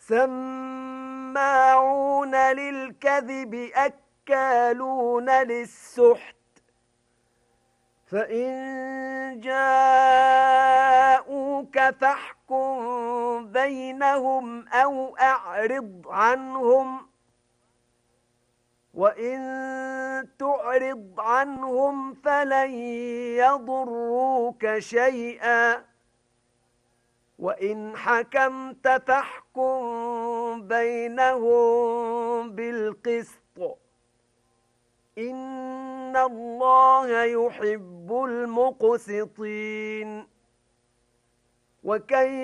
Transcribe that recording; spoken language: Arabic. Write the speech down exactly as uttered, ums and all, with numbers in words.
سماعون للكذب أكالون للسحت فإن جاءوك فاحكم بينهم أو أعرض عنهم وإن تعرض عنهم فلن يضروك شيئا وإن حكمت فاحكم بينهم بالقسط إن الله يحب المقسطين وكيف